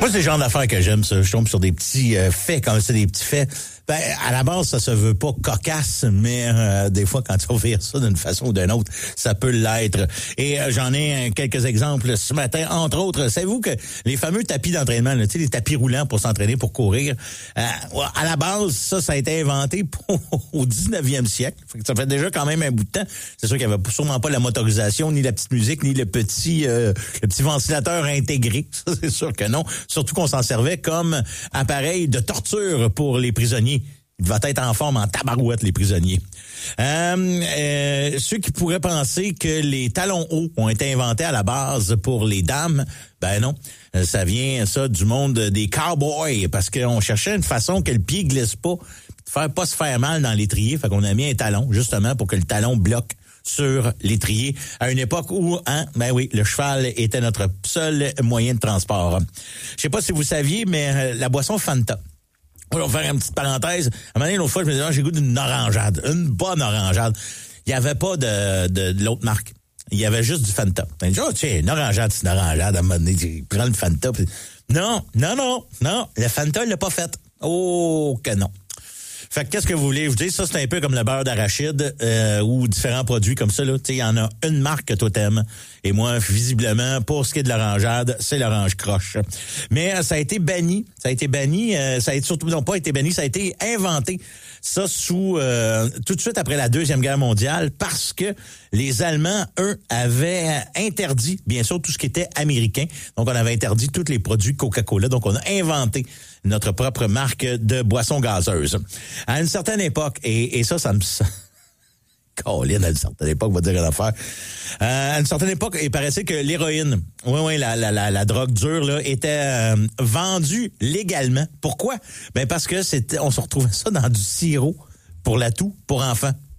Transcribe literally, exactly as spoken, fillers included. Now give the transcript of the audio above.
Moi, c'est le genre d'affaires que j'aime, ça. Je tombe sur des petits euh, faits, comme c'est des petits faits. Ben, à la base, ça se veut pas cocasse, mais euh, des fois, quand tu vas faire ça d'une façon ou d'une autre, ça peut l'être. Et euh, j'en ai euh, quelques exemples ce matin. Entre autres, savez-vous que les fameux tapis d'entraînement, tu sais, les tapis roulants pour s'entraîner, pour courir, euh, à la base, ça, ça a été inventé pour, au dix-neuvième siècle. Fait que ça fait déjà quand même un bout de temps. C'est sûr qu'il n'y avait sûrement pas la motorisation, ni la petite musique, ni le petit, euh, le petit ventilateur intégré. Ça, c'est sûr que non. Surtout qu'on s'en servait comme appareil de torture pour les prisonniers. Il va être en forme en tabarouette, les prisonniers. Euh, euh, ceux qui pourraient penser que les talons hauts ont été inventés à la base pour les dames, ben non. Ça vient, ça, du monde des cowboys, parce qu'on cherchait une façon que le pied glisse pas, faire pas se faire mal dans l'étrier. Fait qu'on a mis un talon, justement, pour que le talon bloque sur l'étrier, à une époque où, hein, ben oui, le cheval était notre seul moyen de transport. Je sais pas si vous saviez, mais la boisson Fanta, on va faire une petite parenthèse. À un moment donné, l'autre fois, je me disais, oh, j'ai goût d'une orangeade, une bonne orangeade. Il n'y avait pas de, de, de l'autre marque. Il y avait juste du Fanta. Je me dis, oh, tiens, une orangeade, c'est une orangeade. À un moment donné, tu prends le Fanta. Puis... Non, non, non, non. Le Fanta, il l'a pas fait. Oh, que non. Fait que qu'est-ce que vous voulez? Je vous dis, ça, c'est un peu comme le beurre d'arachide euh, ou différents produits comme ça. Là. Tu sais, il y en a une marque que toi t'aimes. Et moi, visiblement, pour ce qui est de l'orangeade, c'est l'orange croche. Mais euh, ça a été banni. Ça a été banni. Euh, ça a été surtout non pas été banni, ça a été inventé. Ça sous euh, tout de suite après la Deuxième Guerre mondiale, parce que les Allemands, eux, avaient interdit, bien sûr, tout ce qui était américain. Donc, on avait interdit tous les produits Coca-Cola. Donc, on a inventé notre propre marque de boissons gazeuses. À une certaine époque, et, et ça, ça me... Colin, à une certaine époque, on va dire une affaire. Euh, à une certaine époque, il paraissait que l'héroïne, oui, oui, la, la, la, la drogue dure, là, était euh, vendue légalement. Pourquoi? Ben parce que c'était, on se retrouvait ça dans du sirop pour la toux pour enfants.